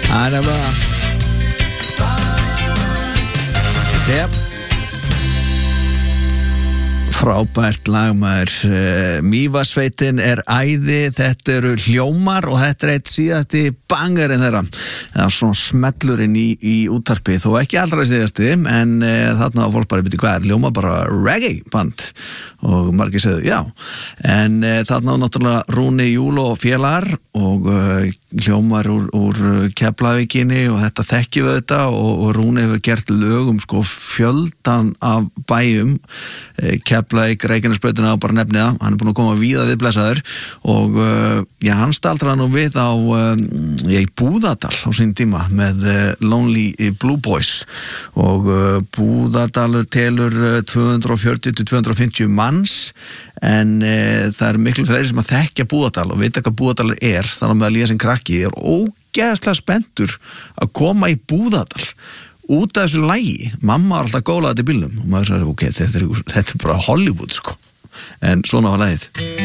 Það er nefnilega Þetta er frábært lag maður Mývatnssveitin er æði, þetta eru hljómar og þetta er eitt síðasti bangarinn þeirra eða svona smellurinn í útvarpi þó ekki allra síðasti en þarna var fólk bara byrja hvað hljómar bara reggae band og margir segðu já en þarna var náttúrulega Rúni Júl og félagar og hljómar úr Keflavíkinni og þetta þekkjum við þetta og Rúni hefur gert lögum sko fjöldan af bæjum Keflavík, Reykjanesbrautina og bara nefniða, hann er búin að koma víða við blessaður og já, hann staldraði nú við á í Búðardal á sín tíma með Lonely Blue Boys og Búðardalur telur 240-250 manns en það er miklu fleiri sem að þekkja Búðardal og vita hvað Búðardalur er þannig að með að líða sem krakki er ógeðslega spenntur að koma í Búðardal út af þessu lagi, mamma var alltaf gólað þetta í bílnum og maður sagði, ok, þetta er bara Hollywood sko en svona var lagið